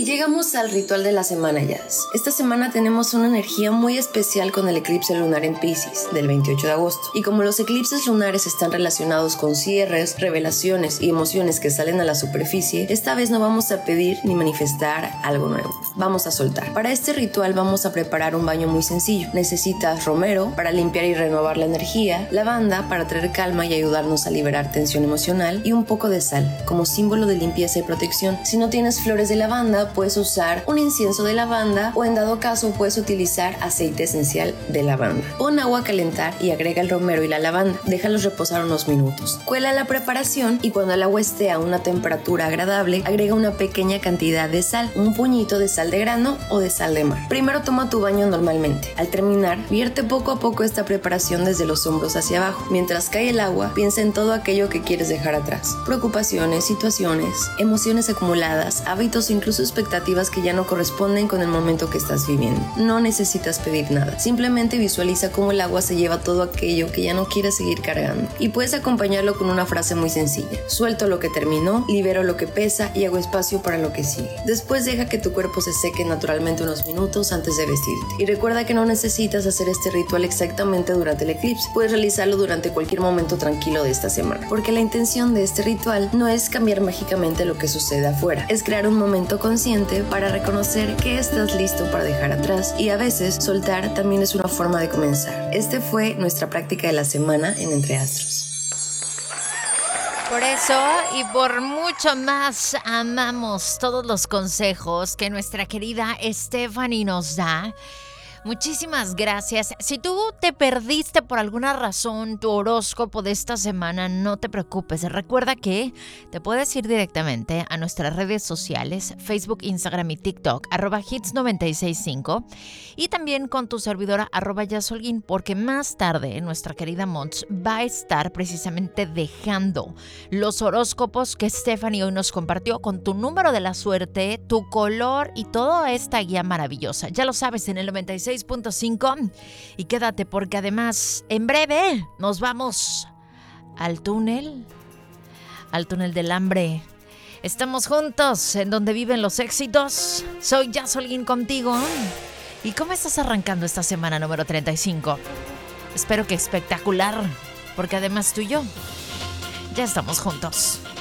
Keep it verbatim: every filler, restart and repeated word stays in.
Y llegamos al ritual de la semana, Jazz. Esta semana tenemos una energía muy especial con el eclipse lunar en Piscis, del veintiocho de agosto. Y como los eclipses lunares están relacionados con cierres, revelaciones y emociones que salen a la superficie, esta vez no vamos a pedir ni manifestar algo nuevo. Vamos a soltar. Para este ritual vamos a preparar un baño muy sencillo. Necesitas romero para limpiar y renovar la energía, lavanda para traer calma y ayudarnos a liberar tensión emocional y un poco de sal, como símbolo de limpieza y protección. Si no tienes flores de lavanda, puedes usar un incienso de lavanda o en dado caso puedes utilizar aceite esencial de lavanda. Pon agua a calentar y agrega el romero y la lavanda. Déjalos reposar unos minutos. Cuela la preparación y cuando el agua esté a una temperatura agradable, agrega una pequeña cantidad de sal, un puñito de sal de grano o de sal de mar. Primero toma tu baño normalmente. Al terminar, vierte poco a poco esta preparación desde los hombros hacia abajo. Mientras cae el agua, piensa en todo aquello que quieres dejar atrás. Preocupaciones, situaciones, emociones acumuladas, hábitos o incluso expectativas que ya no corresponden con el momento que estás viviendo. No necesitas pedir nada. Simplemente visualiza cómo el agua se lleva todo aquello que ya no quieres seguir cargando. Y puedes acompañarlo con una frase muy sencilla. Suelto lo que terminó, libero lo que pesa y hago espacio para lo que sigue. Después deja que tu cuerpo se seque naturalmente unos minutos antes de vestirte. Y recuerda que no necesitas hacer este ritual exactamente durante el eclipse. Puedes realizarlo durante cualquier momento tranquilo de esta semana. Porque la intención de este ritual no es cambiar mágicamente lo que sucede afuera. Es crear un momento consciente para reconocer que estás listo para dejar atrás y a veces soltar también es una forma de comenzar. Este fue nuestra práctica de la semana en Entre Astros. Por eso y por mucho más amamos todos los consejos que nuestra querida Stephanie nos da. Muchísimas gracias. Si tú te perdiste por alguna razón tu horóscopo de esta semana, no te preocupes. Recuerda que te puedes ir directamente a nuestras redes sociales, Facebook, Instagram y TikTok, arroba hits noventa y seis punto cinco, y también con tu servidora, arroba Yasolguín, porque más tarde nuestra querida Mons va a estar precisamente dejando los horóscopos que Stephanie hoy nos compartió con tu número de la suerte, tu color y toda esta guía maravillosa. Ya lo sabes, en el noventa y seis punto cinco, y quédate porque además en breve nos vamos al túnel, al túnel del hambre. Estamos juntos en donde viven los éxitos. Soy Yasolguín contigo. ¿Y cómo estás arrancando esta semana número treinta y cinco? Espero que espectacular, porque además tú y yo ya estamos juntos.